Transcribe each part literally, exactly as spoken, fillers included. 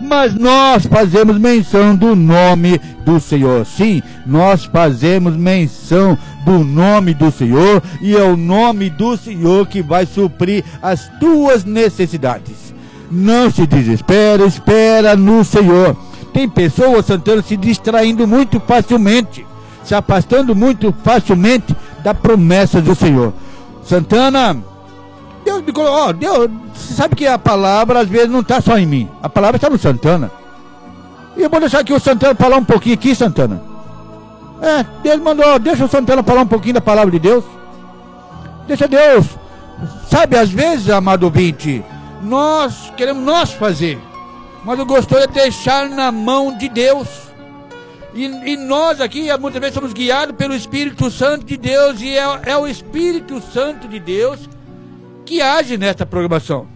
mas nós fazemos menção do nome do Senhor. Sim, nós fazemos menção do nome do Senhor, e é o nome do Senhor que vai suprir as tuas necessidades. Não se desespera, espera no Senhor. Tem pessoas, Santana, se distraindo muito facilmente, se afastando muito facilmente da promessa do Senhor. Santana, Deus me colocou, oh, Deus, você sabe que a palavra às vezes não está só em mim, a palavra está no Santana. E eu vou deixar aqui o Santana falar um pouquinho aqui, Santana. É, Deus mandou, deixa o Santana falar um pouquinho da palavra de Deus. Deixa Deus. Sabe, às vezes, amado ouvinte, nós queremos nós fazer, mas eu gostaria de deixar na mão de Deus. E, e nós aqui, muitas vezes, somos guiados pelo Espírito Santo de Deus, e é, é o Espírito Santo de Deus que age nesta programação.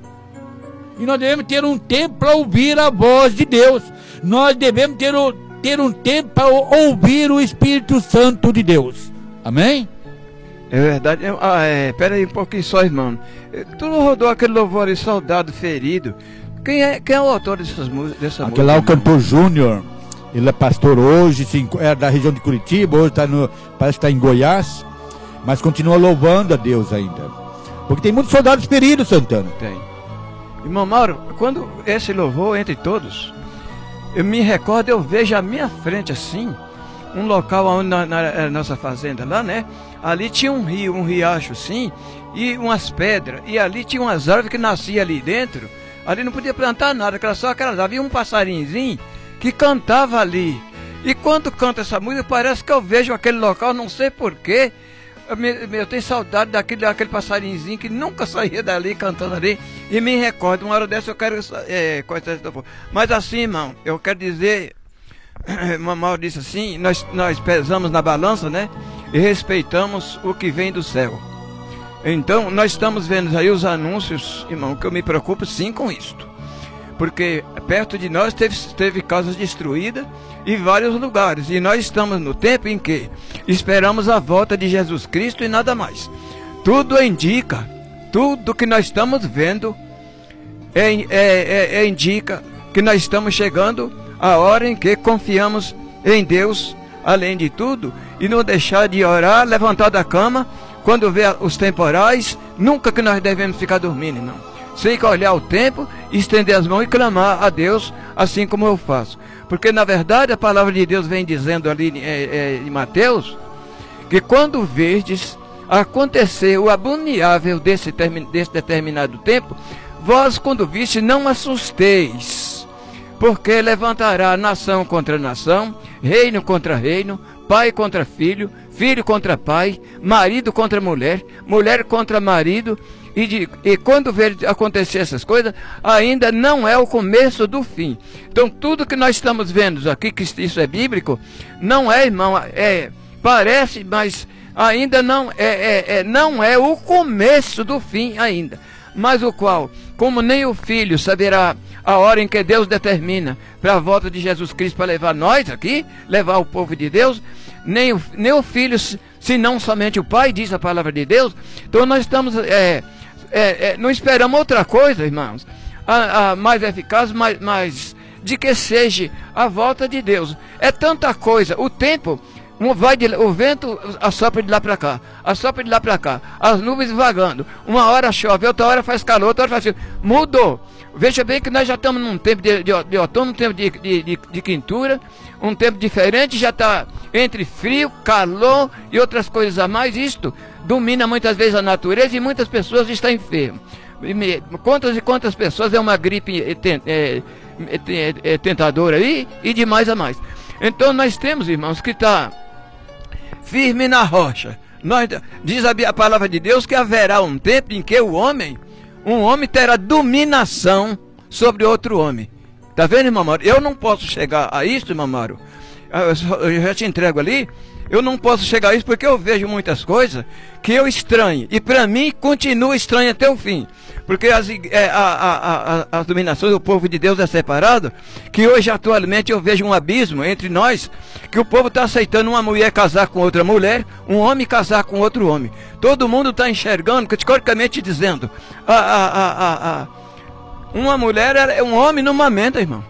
E nós devemos ter um tempo para ouvir a voz de Deus. Nós devemos ter, o, ter um tempo para ouvir o Espírito Santo de Deus. Amém? É verdade. Ah, é, pera aí um pouquinho só, irmão. Tu não rodou aquele louvor de Soldado Ferido? Quem é, quem é o autor dessas músicas? Dessa Aquele lá é o cantor Júnior. Ele é pastor hoje, sim, é da região de Curitiba. Hoje tá no, parece que está em Goiás. Mas continua louvando a Deus ainda. Porque tem muitos soldados feridos, Santana. Tem. Irmão Mauro, quando esse louvor entre todos, eu me recordo, eu vejo à minha frente assim, um local onde na, na nossa fazenda lá, né? Ali tinha um rio, um riacho assim, e umas pedras, e ali tinha umas árvores que nasciam ali dentro. Ali não podia plantar nada, era só aquelas. Havia um passarinhozinho que cantava ali. E quando canta essa música, parece que eu vejo aquele local, não sei porquê. Eu, me, eu tenho saudade daquele, daquele passarinhozinho que nunca saía dali cantando ali. E me recordo, uma hora dessa eu quero é, coisa dessa forma. Mas assim, irmão, eu quero dizer, mamãe disse assim, nós, nós pesamos na balança, né? E respeitamos o que vem do céu. Então, nós estamos vendo aí os anúncios, irmão, que eu me preocupo sim com isto. Porque perto de nós teve, teve casas destruídas em vários lugares. E nós estamos no tempo em que esperamos a volta de Jesus Cristo e nada mais. Tudo indica, tudo que nós estamos vendo é, é, é, é indica que nós estamos chegando à hora em que confiamos em Deus, além de tudo, e não deixar de orar, levantar da cama, quando vê os temporais, nunca que nós devemos ficar dormindo, não. Sem que olhar o tempo, estender as mãos e clamar a Deus, assim como eu faço. Porque na verdade a palavra de Deus vem dizendo ali é, é, em Mateus, que quando verdes acontecer o abominável desse, desse determinado tempo, vós quando viste não assusteis, porque levantará nação contra nação, reino contra reino, pai contra filho, filho contra pai, marido contra mulher, mulher contra marido, e, de, e quando ver acontecer essas coisas, ainda não é o começo do fim. Então tudo que nós estamos vendo aqui, que isso é bíblico, não é, irmão, é, parece, mas ainda não é, é, é, não é o começo do fim ainda. Mas o qual, como nem o filho saberá a hora em que Deus determina para a volta de Jesus Cristo para levar nós aqui, levar o povo de Deus, nem o, nem o filho, senão somente o pai, diz a palavra de Deus. Então nós estamos, é, é, é, não esperamos outra coisa, irmãos, a, a mais eficaz, mais, mais de que seja a volta de Deus. É tanta coisa, o tempo, um vai de, o vento assopra de lá para cá, assopra de lá para cá, as nuvens vagando, uma hora chove, outra hora faz calor, outra hora faz frio, mudou. Veja bem que nós já estamos num tempo de, de, de outono, um tempo de, de, de, de quintura, um tempo diferente, já está entre frio, calor e outras coisas a mais. Isto domina muitas vezes a natureza e muitas pessoas estão enfermas. Quantas e quantas pessoas é uma gripe é, é, é, é, tentadora aí e de mais a mais. Então nós temos, irmãos, que está firme na rocha. Nós, diz a, a palavra de Deus que haverá um tempo em que o homem, um homem terá dominação sobre outro homem. Tá vendo, irmão Mauro? Eu não posso chegar a isso, irmão Mauro. Eu já te entrego ali. Eu não posso chegar a isso porque eu vejo muitas coisas que eu estranho. E para mim continua estranho até o fim. Porque as, é, a, a, a, as dominações do povo de Deus é separado. Que hoje atualmente eu vejo um abismo entre nós. Que o povo está aceitando uma mulher casar com outra mulher. Um homem casar com outro homem. Todo mundo está enxergando, categoricamente dizendo. A, a, a, a, a, uma mulher é um homem numa menta, irmão.